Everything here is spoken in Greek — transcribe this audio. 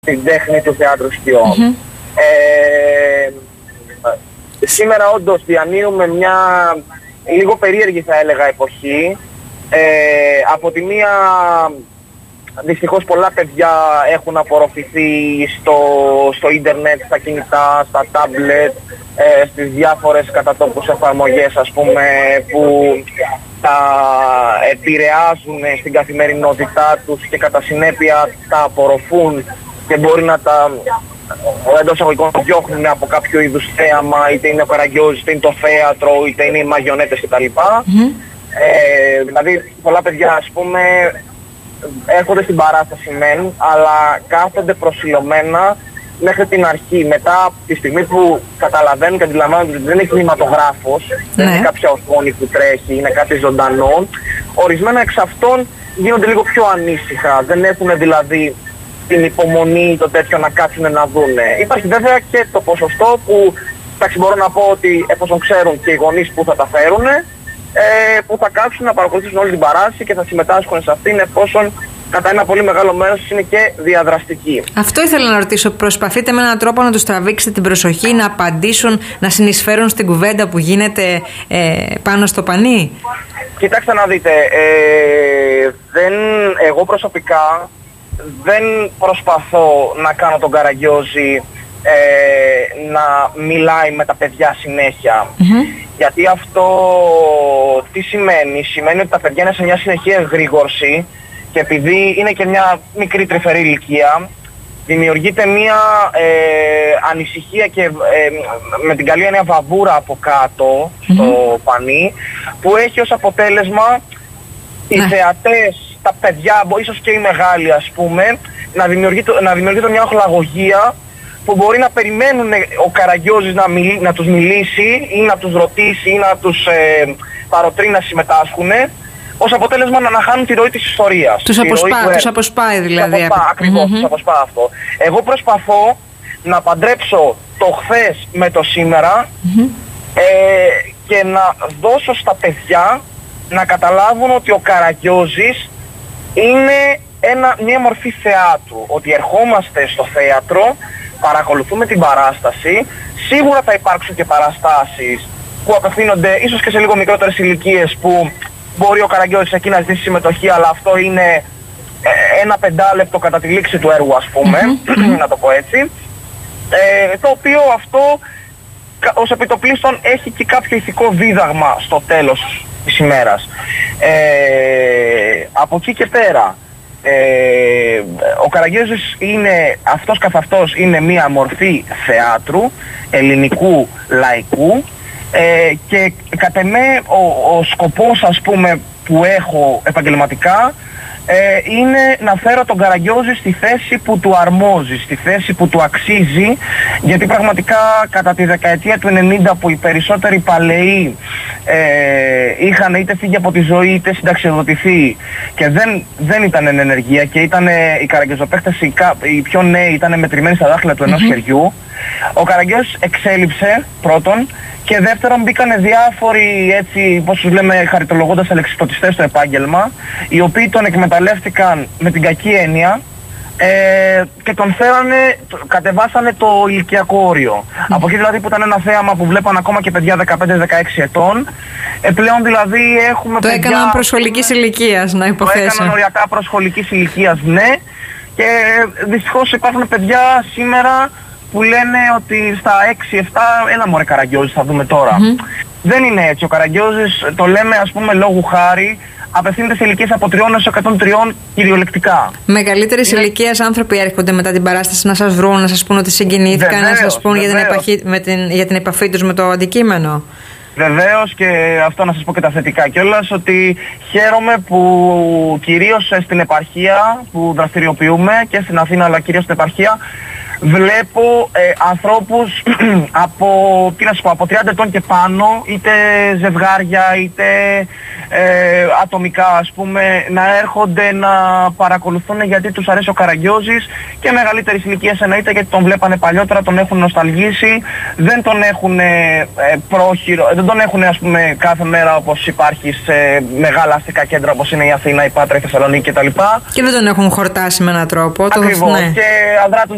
την τέχνη του θεάτρου σκιών. Σήμερα όντως διανύουμε μια λίγο περίεργη, θα έλεγα, εποχή. Από τη μία, δυστυχώς πολλά παιδιά έχουν απορροφηθεί στο ίντερνετ, στα κινητά, στα τάμπλετ, στις διάφορες κατατόπους εφαρμογές, ας πούμε, που τα επηρεάζουν στην καθημερινότητά τους και κατά συνέπεια τα απορροφούν και μπορεί να τα εντός αγωγικών διώχνουν από κάποιο είδους θέαμα, είτε είναι ο Καραγκιόζης, είτε είναι το θέατρο, είτε είναι οι μαγιονέτες κτλ. Δηλαδή πολλά παιδιά, ας πούμε, έρχονται στην παράσταση μεν, αλλά κάθονται προσιλωμένα μέχρι την αρχή. Μετά από τη στιγμή που καταλαβαίνουν και αντιλαμβάνονται ότι δεν είναι κινηματογράφος, δεν είναι κάποια οθόνη που τρέχει, είναι κάτι ζωντανό, ορισμένα εξ αυτών γίνονται λίγο πιο ανήσυχα. Δεν έχουν δηλαδή την υπομονή το τέτοιο να κάτσουν να δούνε. Υπάρχει βέβαια και το ποσοστό που, εντάξει, μπορώ να πω ότι εφόσον ξέρουν και οι γονείς που θα τα φέρουν, που θα κάτσουν να παρακολουθήσουν όλη την παράσταση και θα συμμετάσχουν σε αυτήν, εφόσον κατά ένα πολύ μεγάλο μέρος είναι και διαδραστική. Αυτό ήθελα να ρωτήσω. Προσπαθείτε με έναν τρόπο να τους τραβήξετε την προσοχή, να απαντήσουν, να συνεισφέρουν στην κουβέντα που γίνεται πάνω στο πανί? Κοιτάξτε να δείτε, εγώ προσωπικά δεν προσπαθώ να κάνω τον Καραγκιόζη να μιλάει με τα παιδιά συνέχεια. Γιατί αυτό τι σημαίνει? Σημαίνει ότι τα παιδιά είναι σε μια συνεχή εγρήγορση και επειδή είναι και μια μικρή τρυφερή ηλικία, δημιουργείται μια ανησυχία και με την καλή έννοια βαβούρα από κάτω στο πανί, που έχει ως αποτέλεσμα οι θεατές, τα παιδιά, ίσως και οι μεγάλοι, ας πούμε, να δημιουργείται μια οχλαγωγία που μπορεί να περιμένουν ο Καραγκιόζης να τους μιλήσει ή να τους ρωτήσει ή να τους παροτρύνει να συμμετάσχουν, ως αποτέλεσμα να χάνουν τη ροή της ιστορίας. Τους αποσπάει δηλαδή. Ακριβώς, τους αποσπά αυτό. Εγώ προσπαθώ να παντρέψω το χθες με το σήμερα και να δώσω στα παιδιά να καταλάβουν ότι ο Καραγκιόζης είναι μια μορφή θεάτρου. Ότι ερχόμαστε στο θέατρο, παρακολουθούμε την παράσταση, σίγουρα θα υπάρξουν και παραστάσεις που απευθύνονται ίσως και σε λίγο μικρότερες ηλικίες, που μπορεί ο Καραγκιόζης εκεί να ζητήσει συμμετοχή, αλλά αυτό είναι ένα 5 λεπτό κατά τη λήξη του έργου, ας πούμε, να το πω έτσι, το οποίο αυτό ως επιτοπλίστων έχει και κάποιο ηθικό δίδαγμα στο τέλος της ημέρας. Από εκεί και πέρα, ο Καραγκιόζης είναι αυτός καθ' αυτός, είναι μία μορφή θεάτρου ελληνικού λαϊκού, και κατ' εμέ ο σκοπός, ας πούμε, που έχω επαγγελματικά είναι να φέρω τον Καραγκιόζη στη θέση που του αρμόζει, στη θέση που του αξίζει, γιατί πραγματικά κατά τη δεκαετία του 90, που οι περισσότεροι παλαιοί είχαν είτε φύγει από τη ζωή είτε συνταξιοδοτηθεί και δεν ήταν εν ενεργεία και ήταν οι καραγκιόζοπαίχτες, οι πιο νέοι, ήταν μετρημένοι στα δάχτυλα του ενός χεριού, ο Καραγκιόζης εξέλιψε πρώτον. Και δεύτερον, μπήκανε διάφοροι, έτσι, πώς τους λέμε, χαριτολογώντας αλεξιπτωτιστές στο επάγγελμα, οι οποίοι τον εκμεταλλεύτηκαν με την κακή έννοια και τον φέρανε, κατεβάσανε το ηλικιακό όριο. Από εκεί δηλαδή που ήταν ένα θέαμα που βλέπαν ακόμα και παιδιά 15-16 ετών, πλέον δηλαδή έχουμε το παιδιά... Το έκαναν προσχολικής ηλικίας, να υποθέσω. Το έκαναν οριακά προσχολικής ηλικίας, ναι. Και δυστυχώς υπάρχουν παιδιά σήμερα που λένε ότι στα 6-7, έλα μωρέ Καραγκιόζη, θα δούμε τώρα. Δεν είναι έτσι. Ο Καραγκιόζης, το λέμε, ας πούμε, λόγου χάρη, απευθύνεται σε ηλικίες από 3 έως 103 κυριολεκτικά. Μεγαλύτερης ηλικίας άνθρωποι έρχονται μετά την παράσταση να σας βρουν, να σας πούν ότι συγκινήθηκαν, να σας πούν για την επαφή τους με το αντικείμενο. Βεβαίως, και αυτό να σας πω και τα θετικά κιόλας, ότι χαίρομαι που κυρίως στην επαρχία που δραστηριοποιούμε και στην Αθήνα, αλλά κυρίως στην επαρχία, βλέπω ανθρώπους από 30 ετών και πάνω, είτε ζευγάρια είτε ατομικά, ας πούμε, να έρχονται να παρακολουθούν γιατί τους αρέσει ο Καραγκιόζης, και μεγαλύτερης ηλικίας εννοείται, γιατί τον βλέπανε παλιότερα, τον έχουν νοσταλγήσει, δεν τον έχουν πρόχειρο, δεν τον έχουν, ας πούμε, κάθε μέρα όπως υπάρχει σε μεγάλα αστικά κέντρα όπως είναι η Αθήνα, η Πάτρα, η Θεσσαλονίκη κτλ. Και δεν τον έχουν χορτάσει με έναν τρόπο. Ακριβώς. Ναι. Και αδράτουν